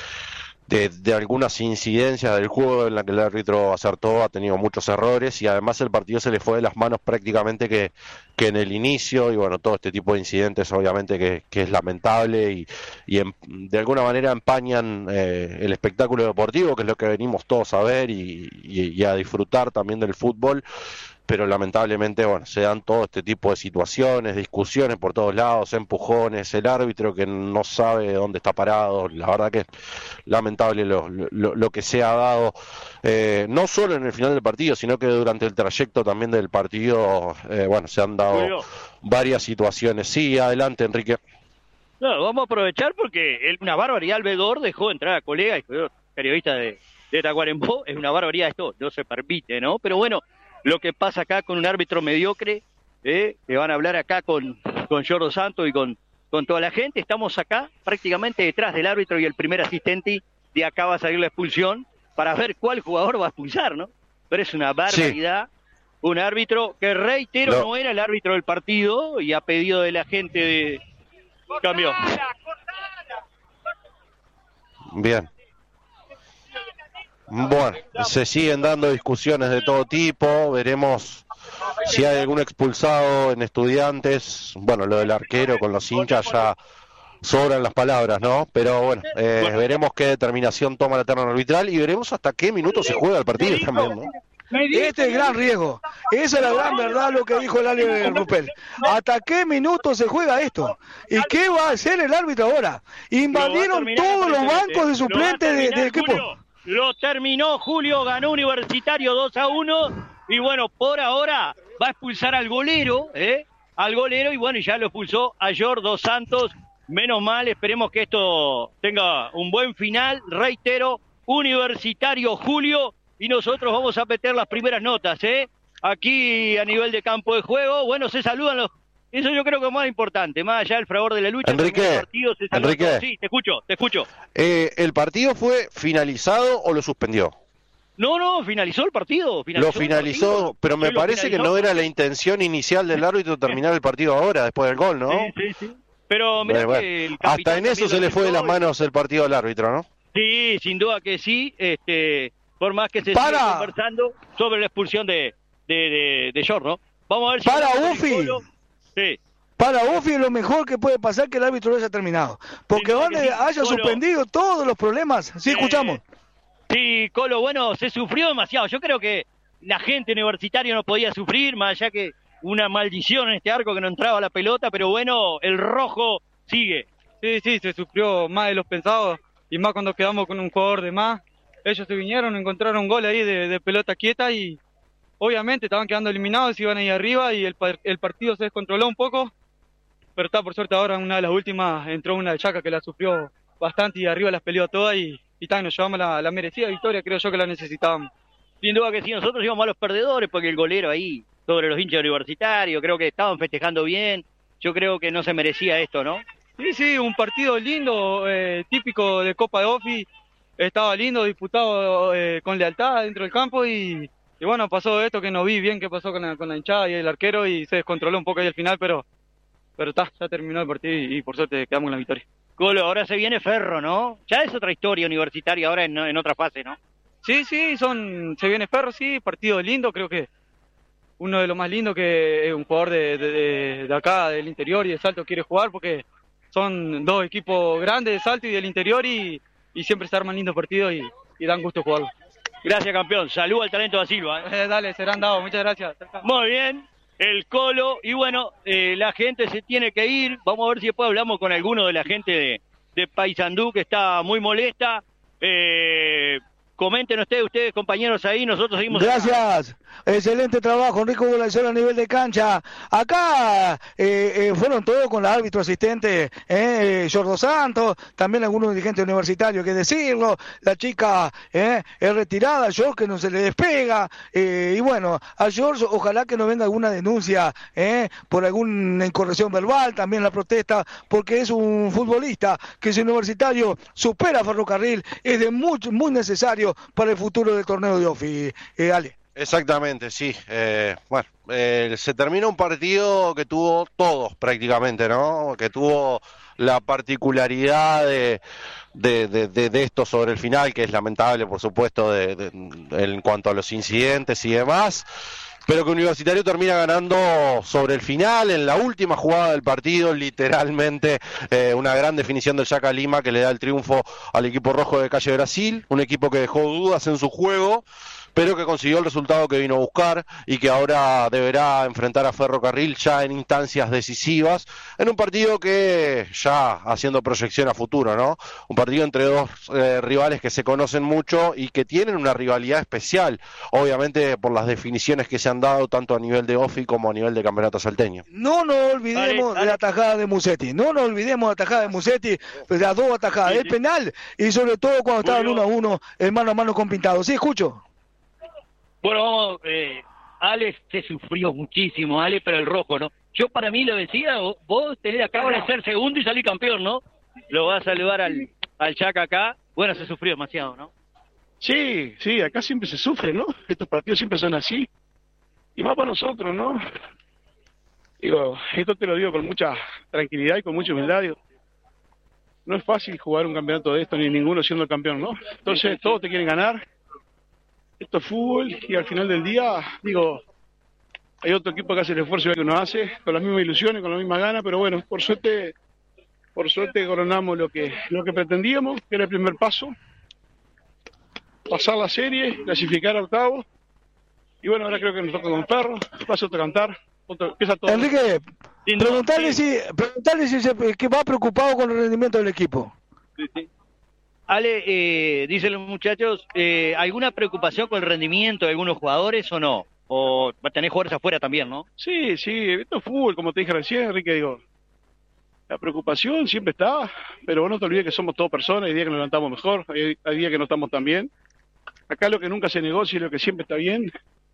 de algunas incidencias del juego en la que el árbitro acertó, ha tenido muchos errores y además el partido se le fue de las manos prácticamente que en el inicio, y bueno, todo este tipo de incidentes obviamente que es lamentable y de alguna manera empañan el espectáculo deportivo, que es lo que venimos todos a ver y a disfrutar también del fútbol. Pero lamentablemente, bueno, se dan todo este tipo de situaciones, discusiones por todos lados, empujones, el árbitro que no sabe dónde está parado. La verdad que es lamentable lo que se ha dado, no solo en el final del partido, sino que durante el trayecto también del partido, bueno, se han dado varias situaciones. Sí, adelante, Enrique. No, vamos a aprovechar porque una barbaridad. Alvedor dejó entrar a colega y periodista de Tacuarembó, es una barbaridad, esto no se permite, ¿no? Pero bueno, lo que pasa acá con un árbitro mediocre, que van a hablar acá con Jordo Santos y con toda la gente. Estamos acá prácticamente detrás del árbitro y el primer asistente, de acá va a salir la expulsión para ver cuál jugador va a expulsar, ¿no? Pero es una barbaridad. Sí. Un árbitro que, reitero, no era el árbitro del partido y a pedido de la gente de cambio. Bien. Bueno, se siguen dando discusiones de todo tipo, veremos si hay algún expulsado en Estudiantes. Bueno, lo del arquero con los hinchas ya sobran las palabras, ¿no? Pero bueno, veremos qué determinación toma la terna arbitral y veremos hasta qué minuto se juega el partido también, ¿no? Este es el gran riesgo. Esa es la gran verdad lo que dijo el Ale Rupel. ¿Hasta qué minuto se juega esto? ¿Y qué va a hacer el árbitro ahora? Invadieron todos los bancos de suplentes del equipo. Lo terminó Julio, ganó Universitario 2-1 y bueno, por ahora va a expulsar al golero, y bueno, ya lo expulsó a George Dos Santos. Menos mal, esperemos que esto tenga un buen final. Reitero, Universitario Julio, y nosotros vamos a meter las primeras notas, aquí a nivel de campo de juego. Bueno, se saludan los... Eso yo creo que es más importante, más allá del fragor de la lucha. Enrique, sí, te escucho. ¿El partido fue finalizado o lo suspendió? No, finalizó el partido. Lo finalizó, pero me parece que no era la intención inicial del árbitro terminar el partido ahora, después del gol, ¿no? Sí. Pero mirá que el hasta en eso se le fue de las manos el partido al árbitro, ¿no? Sí, sin duda que sí. Por más que se siga conversando sobre la expulsión de George, ¿no? Vamos a ver si... Para Buffy lo mejor que puede pasar que el árbitro lo haya terminado. Porque donde haya suspendido todos los problemas. Sí, escuchamos. Sí, Colo, bueno, se sufrió demasiado. Yo creo que la gente universitaria no podía sufrir, más allá que una maldición en este arco que no entraba la pelota, pero bueno, el rojo sigue. Sí, se sufrió más de los pensados, y más cuando quedamos con un jugador de más. Ellos se vinieron, encontraron un gol ahí de pelota quieta y obviamente estaban quedando eliminados, iban ahí arriba y el partido se descontroló un poco, pero está por suerte ahora en una de las últimas entró una de Chaca que la sufrió bastante y arriba las peleó todas y nos llevamos la merecida victoria, creo yo que la necesitábamos. Sin duda que sí, nosotros íbamos a los perdedores porque el golero ahí sobre los hinchas universitarios, creo que estaban festejando bien, yo creo que no se merecía esto, ¿no? Sí, un partido lindo, típico de Copa de Ofi, estaba lindo, disputado con lealtad dentro del campo y bueno, pasó esto que no vi bien qué pasó con la hinchada y el arquero y se descontroló un poco ahí al final, pero ya terminó el partido y por suerte quedamos en la victoria. Colo, ahora se viene Ferro, ¿no? Ya es otra historia universitaria ahora en otra fase, ¿no? Sí, se viene Ferro, sí, partido lindo, creo que uno de los más lindos que un jugador de acá, del interior y de Salto quiere jugar porque son dos equipos grandes de Salto y del interior y siempre se arman lindos partidos y dan gusto jugarlo. Gracias, campeón. Salud al talento da Silva. Dale, serán dados. Muchas gracias. Muy bien. El Colo. Y bueno, la gente se tiene que ir. Vamos a ver si después hablamos con alguno de la gente de Paysandú que está muy molesta. Comenten ustedes, compañeros, ahí. Nosotros seguimos. Gracias. Excelente trabajo, Enrico Bolaños a nivel de cancha. Acá fueron todos con el árbitro asistente, George Dos Santos, también algunos dirigentes universitarios, que decirlo. La chica es retirada, George que no se le despega. Y bueno, a George ojalá que no venga alguna denuncia por alguna incorrección verbal, también la protesta, porque es un futbolista que es universitario, supera a Ferrocarril, es muy necesario para el futuro del torneo de Ofi. Ale. Exactamente, sí. Se termina un partido que tuvo todos prácticamente, ¿no? Que tuvo la particularidad de esto sobre el final, que es lamentable, por supuesto, en cuanto a los incidentes y demás, pero que Universitario termina ganando sobre el final, en la última jugada del partido, literalmente una gran definición del Chaca Lima que le da el triunfo al equipo rojo de Calle Brasil, un equipo que dejó dudas en su juego, pero que consiguió el resultado que vino a buscar y que ahora deberá enfrentar a Ferrocarril ya en instancias decisivas, en un partido que ya haciendo proyección a futuro, ¿no? Un partido entre dos rivales que se conocen mucho y que tienen una rivalidad especial, obviamente por las definiciones que se han dado tanto a nivel de Ofi como a nivel de campeonato salteño. No nos olvidemos de la tajada de Musetti, las dos atajadas, el penal y sobre todo cuando estaban 1-1, mano a mano con Pintado. Sí, escucho. Bueno, Ale se sufrió muchísimo, Ale, pero el rojo, ¿no? Yo para mí lo decía, vos acabas de ser segundo y salir campeón, ¿no? Lo vas a saludar al Chaca acá. Bueno, se sufrió demasiado, ¿no? Sí, acá siempre se sufre, ¿no? Estos partidos siempre son así. Y más para nosotros, ¿no? Digo, esto te lo digo con mucha tranquilidad y con mucha humildad, digo. No es fácil jugar un campeonato de esto, ni ninguno siendo el campeón, ¿no? Entonces, todos te quieren ganar. Esto es fútbol y al final del día, digo, hay otro equipo que hace el esfuerzo que uno hace, con las mismas ilusiones, con las mismas ganas, pero bueno, por suerte coronamos lo que pretendíamos, que era el primer paso, pasar la serie, clasificar a octavos Y bueno, ahora creo que nos toca con Ferro, pasa otro cantar, empieza todo. Enrique, preguntarle si que va preocupado con el rendimiento del equipo. Sí. Ale, dicen los muchachos, ¿alguna preocupación con el rendimiento de algunos jugadores o no? ¿O tenés jugadores afuera también, no? Sí, esto es fútbol, como te dije recién, Enrique, digo, la preocupación siempre está, pero no te olvides que somos todos personas, hay días que nos levantamos mejor, hay días que no estamos tan bien. Acá lo que nunca se negocia y lo que siempre está bien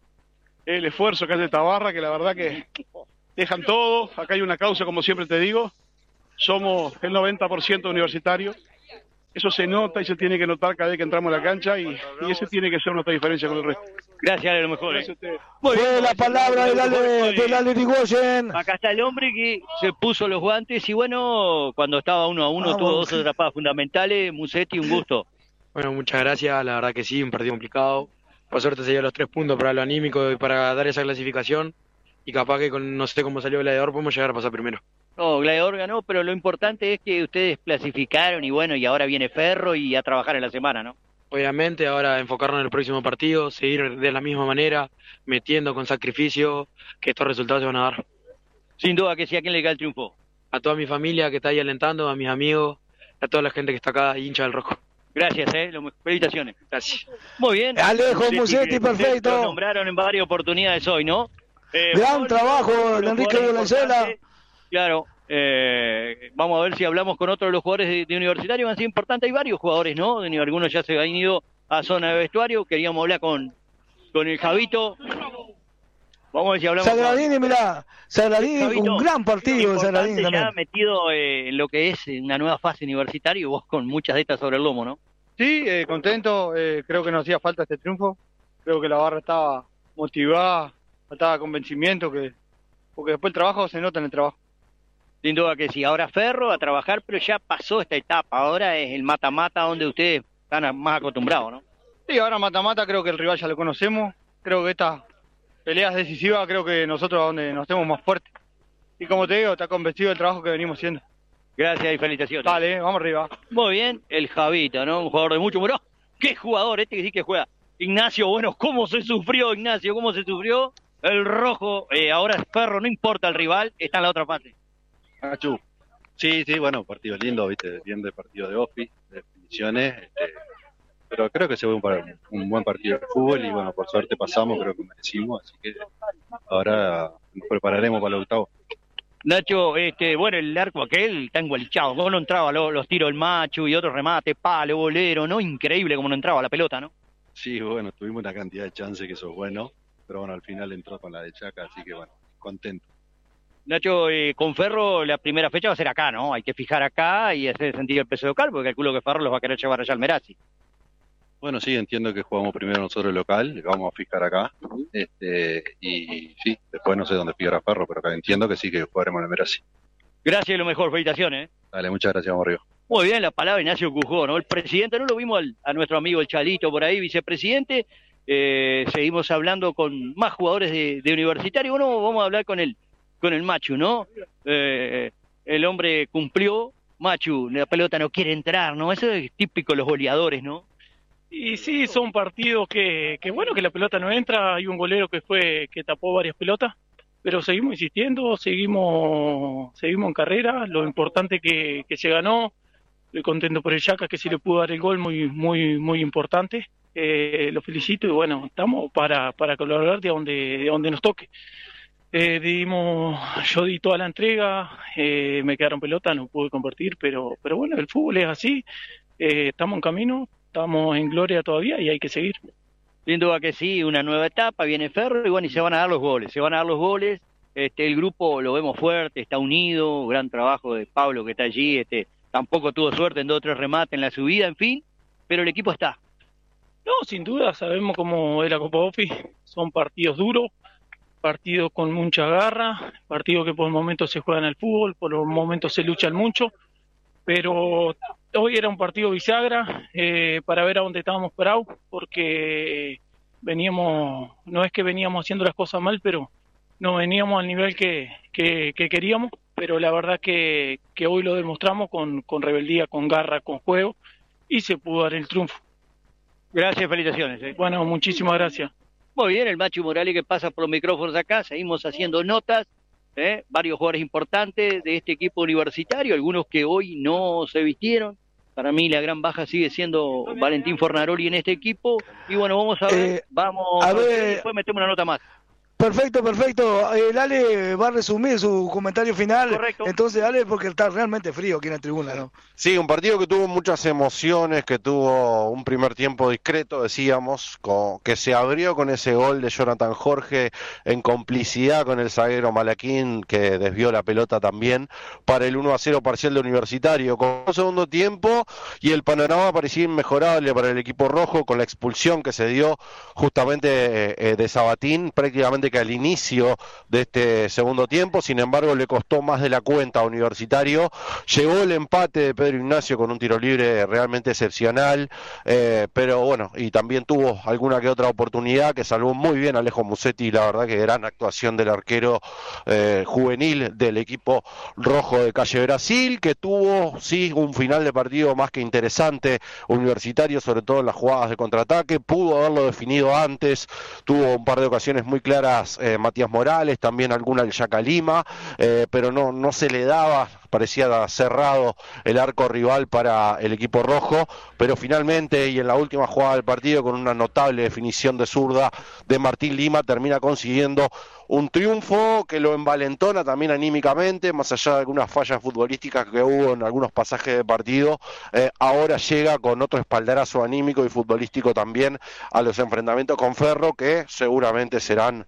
es el esfuerzo que hace esta barra, que la verdad que dejan todo, acá hay una causa, como siempre te digo, somos el 90% universitario. Eso se nota y se tiene que notar cada vez que entramos a la cancha y ese tiene que ser nuestra diferencia con el resto. Gracias, Ale, lo mejor. Muy bien, la palabra del Ale Irigoyen. Acá está el hombre que se puso los guantes y bueno, cuando estaba 1-1 tuvo dos atrapadas fundamentales. Musetti, un gusto. Bueno, muchas gracias, la verdad que sí, un partido complicado. Por suerte se dio los 3 puntos para lo anímico y para dar esa clasificación y capaz que con no sé cómo salió Gladiador podemos llegar a pasar primero. No, Gladiador ganó, pero lo importante es que ustedes clasificaron y bueno, y ahora viene Ferro y a trabajar en la semana, ¿no? Obviamente, ahora enfocarnos en el próximo partido, seguir de la misma manera, metiendo con sacrificio, que estos resultados se van a dar. Sin duda que sí, ¿a quién le cae el triunfo? A toda mi familia que está ahí alentando, a mis amigos, a toda la gente que está acá, hincha del rojo. Gracias, felicitaciones. Gracias. Muy bien. Alejo Musetti, perfecto. Lo nombraron en varias oportunidades hoy, ¿no? Gran trabajo de Enrique Valenzuela. Claro, vamos a ver si hablamos con otros de los jugadores de Universitario, han sido importantes, hay varios jugadores, ¿no? Algunos ya se han ido a zona de vestuario, queríamos hablar con el Javito. Vamos a ver si hablamos Sagradini, mirá, Sagradini, un gran partido de Sagradini también. Ya metido en lo que es una nueva fase universitaria y vos con muchas de estas sobre el lomo, ¿no? Sí, contento, creo que nos hacía falta este triunfo, creo que la barra estaba motivada, faltaba convencimiento, porque después el trabajo se nota en el trabajo. Sin duda que sí, ahora Ferro a trabajar, pero ya pasó esta etapa, ahora es el mata-mata donde ustedes están más acostumbrados, ¿no? Sí, ahora mata-mata, creo que el rival ya lo conocemos, creo que estas peleas decisivas, creo que nosotros donde nos estemos más fuertes. Y como te digo, está convencido del trabajo que venimos haciendo. Gracias y felicitaciones. Dale, vamos arriba. Muy bien, el Javito, ¿no? Un jugador de mucho humor. ¡Qué jugador! Este que sí que juega. Ignacio, bueno, ¿cómo se sufrió, Ignacio? ¿Cómo se sufrió? El rojo, ahora es Ferro, no importa el rival, está en la otra fase. Nachu. Sí, bueno, partido lindo, viste, bien de partido de office, de definiciones, pero creo que se ve un buen partido de fútbol y bueno, por suerte pasamos, creo que merecimos, así que ahora nos prepararemos para el octavo. Nacho, bueno, el arco aquel está engualichado, no entraba los tiros del Machu y otros remates, palo, bolero, ¿no? Increíble como no entraba la pelota, ¿no? Sí, bueno, tuvimos una cantidad de chances que eso es bueno, pero bueno, al final entró con la de Chaca, así que bueno, contento. Nacho, con Ferro la primera fecha va a ser acá, ¿no? Hay que fijar acá y hacer sentir el peso local, porque calculo que Ferro los va a querer llevar allá al Merazzi. Bueno, sí, entiendo que jugamos primero nosotros el local, le vamos a fijar acá, y sí, después no sé dónde fijar Ferro, pero acá entiendo que sí que jugaremos en el Merazzi. Gracias y lo mejor, felicitaciones. Dale, muchas gracias, vamos arriba. Muy bien, la palabra Ignacio Cujó, ¿no? El presidente, no lo vimos a nuestro amigo el Chalito por ahí, vicepresidente, seguimos hablando con más jugadores de Universitario, bueno, vamos a hablar con el Machu, ¿no? El hombre cumplió, Machu, la pelota no quiere entrar, ¿no? Eso es típico de los goleadores, ¿no? Y sí, son partidos que bueno, que la pelota no entra, hay un golero que tapó varias pelotas, pero seguimos insistiendo, seguimos en carrera, lo importante que se ganó, estoy contento por el Chaca que sí le pudo dar el gol muy importante, lo felicito y bueno, estamos para colaborar de donde nos toque. Yo di toda la entrega, me quedaron pelotas, no pude convertir, pero bueno, el fútbol es así, estamos en camino, estamos en gloria todavía y hay que seguir. Sin duda que sí, una nueva etapa, viene Ferro y bueno, y se van a dar los goles, el grupo lo vemos fuerte, está unido, gran trabajo de Pablo que está allí, tampoco tuvo suerte en 2 o 3 remates en la subida, en fin, pero el equipo está. No, sin duda, sabemos cómo es la Copa Ofi, son partidos duros, partidos con mucha garra, partidos que por momentos se juegan al fútbol, por momentos se luchan mucho, pero hoy era un partido bisagra para ver a dónde estábamos parados, porque no es que veníamos haciendo las cosas mal, pero no veníamos al nivel que queríamos, pero la verdad que hoy lo demostramos con rebeldía, con garra, con juego, y se pudo dar el triunfo. Gracias, felicitaciones. Bueno, muchísimas gracias. Muy bien, el Macho Morales que pasa por los micrófonos acá, seguimos haciendo notas, varios jugadores importantes de este equipo universitario, algunos que hoy no se vistieron. Para mí la gran baja sigue siendo Valentín Fornaroli en este equipo. Y bueno, vamos a ver, después metemos una nota más. Perfecto. El Ale va a resumir su comentario final. Correcto. Entonces, Ale, porque está realmente frío aquí en la tribuna, ¿no? Sí, un partido que tuvo muchas emociones, que tuvo un primer tiempo discreto, decíamos, que se abrió con ese gol de Jonathan Jorge en complicidad con el zaguero Malaquín, que desvió la pelota también, para el 1-0 parcial de Universitario. Con un segundo tiempo y el panorama parecía inmejorable para el equipo rojo con la expulsión que se dio justamente de Sabatín, prácticamente que al inicio de este segundo tiempo. Sin embargo, le costó más de la cuenta a Universitario. Llegó el empate de Pedro Ignacio con un tiro libre realmente excepcional, pero bueno, y también tuvo alguna que otra oportunidad que salvó muy bien Alejo Musetti. La verdad que gran actuación del arquero juvenil del equipo rojo de Calle Brasil, que tuvo sí un final de partido más que interesante. Universitario, sobre todo en las jugadas de contraataque, pudo haberlo definido antes, tuvo un par de ocasiones muy claras Matías Morales, también alguna el Yaca Lima, pero no se le daba, parecía cerrado el arco rival para el equipo rojo, pero finalmente y en la última jugada del partido, con una notable definición de zurda de Martín Lima, termina consiguiendo un triunfo que lo envalentona también anímicamente, más allá de algunas fallas futbolísticas que hubo en algunos pasajes de partido. Ahora llega con otro espaldarazo anímico y futbolístico también a los enfrentamientos con Ferro, que seguramente serán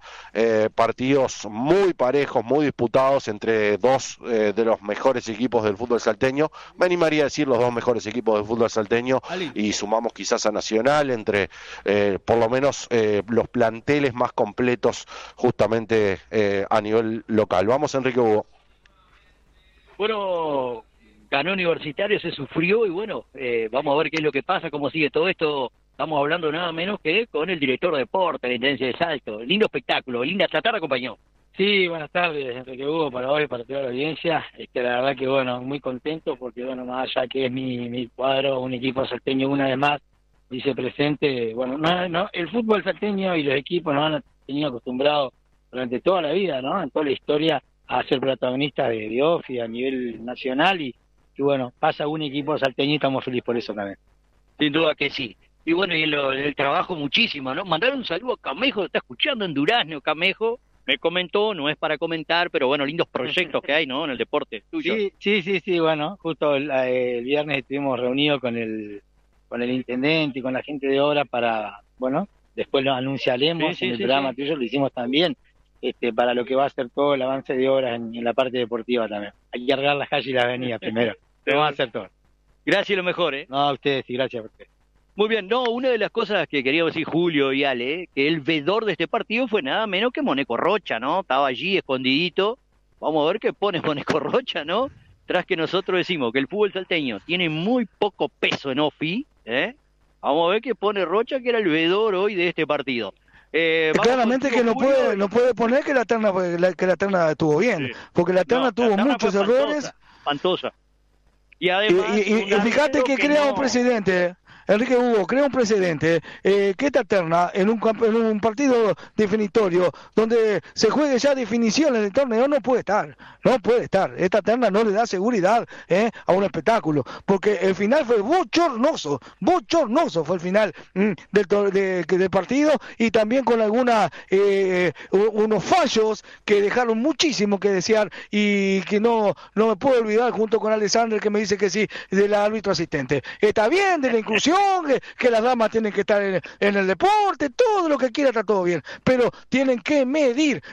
partidos muy parejos, muy disputados entre dos de los mejores equipos del fútbol salteño. Me animaría a decir los dos mejores equipos del fútbol salteño, y sumamos quizás a Nacional, entre por lo menos los planteles más completos justamente a nivel local. Vamos, Enrique Hugo. Bueno, ganó Universitario, se sufrió y bueno, vamos a ver qué es lo que pasa, cómo sigue todo esto. Estamos hablando nada menos que con el director de deporte de la Intendencia de Salto. Lindo espectáculo, linda tratar, acompañó. Sí, buenas tardes, Enrique Hugo, para vos y para toda la audiencia. La verdad que bueno, muy contento porque bueno, más allá que es mi cuadro, un equipo salteño una vez más, dice presente, bueno, no, el fútbol salteño y los equipos nos han tenido acostumbrados durante toda la vida, ¿no? En toda la historia a ser protagonistas de OFI a nivel nacional y bueno, pasa un equipo salteño y estamos felices por eso también. Sin duda que sí. Y bueno, y el trabajo muchísimo, ¿no? Mandar un saludo a Camejo, está escuchando en Durazno, Camejo. Me comentó, no es para comentar, pero bueno, lindos proyectos que hay, ¿no? En el deporte tuyo. Sí, bueno, justo el viernes estuvimos reunidos con el intendente y con la gente de obra para, bueno, después lo anunciaremos en el programa tuyo, lo hicimos también, para lo que va a ser todo el avance de obras en la parte deportiva también. Hay que arreglar las calles y las avenidas primero, lo vamos a hacer todo. Gracias y lo mejor, ¿eh? No, a ustedes y gracias por ustedes. Muy bien, no, una de las cosas que queríamos decir Julio y Ale, que el vedor de este partido fue nada menos que Moneco Rocha, ¿no? Estaba allí escondidito. Vamos a ver qué pone Moneco Rocha, ¿no? Tras que nosotros decimos que el fútbol salteño tiene muy poco peso en OFI, vamos a ver qué pone Rocha, que era el vedor hoy de este partido. Claramente que no puede poner que la terna estuvo bien, sí. Porque la terna tuvo muchos errores. Espantosa. Y además, y fíjate que crea un precedente. Enrique Hugo, crea un precedente que esta terna en un partido definitorio donde se juegue ya definición del torneo no puede estar. Esta terna no le da seguridad a un espectáculo, porque el final fue bochornoso fue el final del partido, y también con unos fallos que dejaron muchísimo que desear, y que no me puedo olvidar, junto con Alexander, que me dice que sí, del árbitro asistente. Está bien, de la inclusión, que las damas tienen que estar en el deporte, todo lo que quiera, está todo bien, pero tienen que medir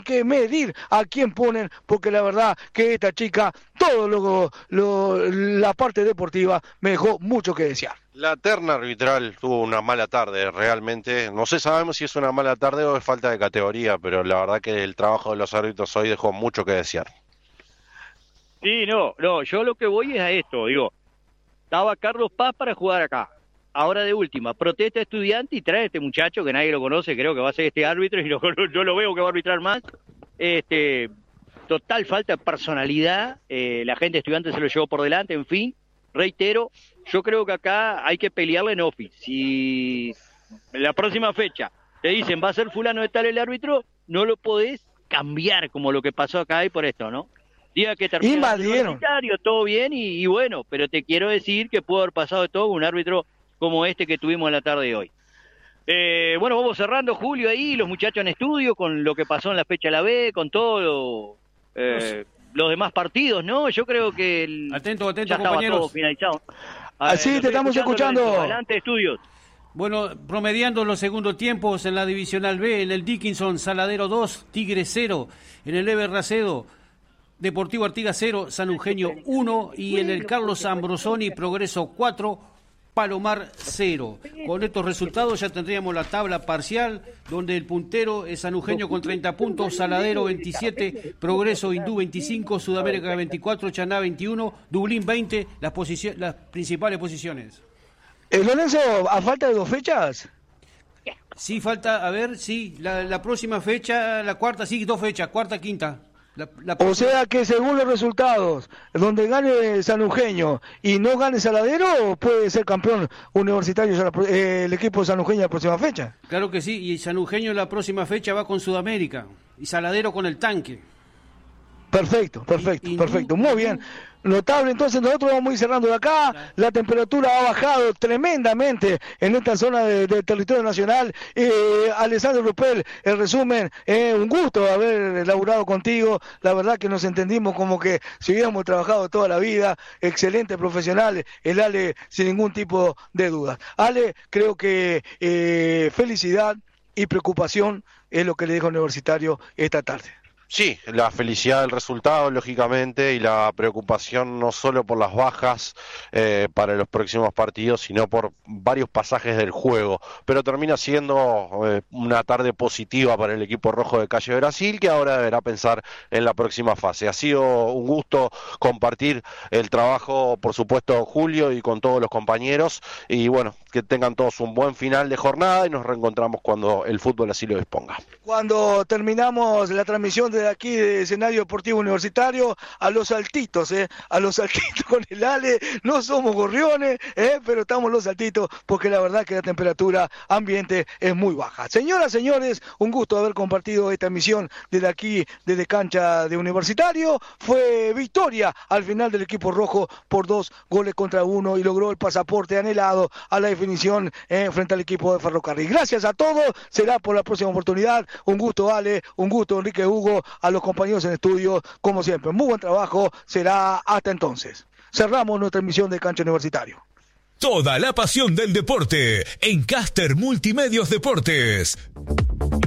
a quién ponen, porque la verdad que esta chica, todo la parte deportiva me dejó mucho que desear. La terna arbitral tuvo una mala tarde, realmente. No sabemos si es una mala tarde o es falta de categoría, pero la verdad que el trabajo de los árbitros hoy dejó mucho que desear. Sí, no, yo lo que voy es a esto, digo, estaba Carlos Paz para jugar acá. Ahora de última, protesta estudiante y trae a este muchacho que nadie lo conoce, creo que va a ser este árbitro, y yo lo veo que va a arbitrar más. Total falta de personalidad, la gente estudiante se lo llevó por delante, en fin, reitero, yo creo que acá hay que pelearle en OFI. Si en la próxima fecha te dicen va a ser fulano de tal el árbitro, no lo podés cambiar como lo que pasó acá y por esto, ¿no? Diga que termina el universitario, todo bien y bueno, pero te quiero decir que pudo haber pasado de todo un árbitro como este que tuvimos en la tarde de hoy. Bueno, vamos cerrando, Julio, ahí, los muchachos en estudio, con lo que pasó en la fecha de la B, con todo los demás partidos, ¿no? Yo creo que atento, ya estaba compañeros. todo finalizado. Así te estamos escuchando. Adelante, estudios. Bueno, promediando los segundos tiempos en la Divisional B, en el Dickinson, Saladero 2, Tigre 0, en el Eber Racedo, Deportivo Artigas 0, San Eugenio 1 y en el Carlos Ambrosoni, Progreso 4, Palomar 0. Con estos resultados ya tendríamos la tabla parcial, donde el puntero es San Eugenio con 30 puntos, Saladero 27, Progreso Hindú 25, Sudamérica 24, Chaná 21, Dublín 20, las principales posiciones. Lorenzo, ¿a falta de 2 fechas? Sí, falta, a ver, sí, la próxima fecha, la cuarta, sí, 2 fechas, cuarta, quinta. O sea que según los resultados, donde gane San Eugenio y no gane Saladero, puede ser campeón universitario el equipo de San Eugenio la próxima fecha. Claro que sí, y San Eugenio la próxima fecha va con Sudamérica y Saladero con el tanque. Perfecto. Muy bien. Notable, entonces nosotros vamos a ir cerrando de acá. La temperatura ha bajado tremendamente en esta zona de territorio nacional. Alessandro Rupel, el resumen, un gusto haber laburado contigo. La verdad que nos entendimos como que si hubiéramos trabajado toda la vida. Excelente profesional, el Ale, sin ningún tipo de duda. Ale, creo que felicidad y preocupación es lo que le dijo Universitario esta tarde. Sí, la felicidad del resultado, lógicamente, y la preocupación no solo por las bajas para los próximos partidos, sino por varios pasajes del juego. Pero termina siendo una tarde positiva para el equipo rojo de Calle Brasil, que ahora deberá pensar en la próxima fase. Ha sido un gusto compartir el trabajo, por supuesto, Julio, y con todos los compañeros. Y bueno, que tengan todos un buen final de jornada y nos reencontramos cuando el fútbol así lo disponga. Cuando terminamos la transmisión de aquí de escenario deportivo universitario, a los saltitos con el Ale, no somos gorriones, pero estamos los saltitos porque la verdad que la temperatura ambiente es muy baja. Señoras, señores, un gusto haber compartido esta emisión desde aquí, desde cancha de Universitario. Fue victoria al final del equipo rojo por 2-1 y logró el pasaporte anhelado a la definición frente al equipo de Ferrocarril. Gracias a todos, será por la próxima oportunidad. Un gusto, Ale, un gusto, Enrique Hugo, a los compañeros en estudio, como siempre. Muy buen trabajo, será hasta entonces. Cerramos nuestra emisión de Cancha Universitario. Toda la pasión del deporte en Caster Multimedios Deportes.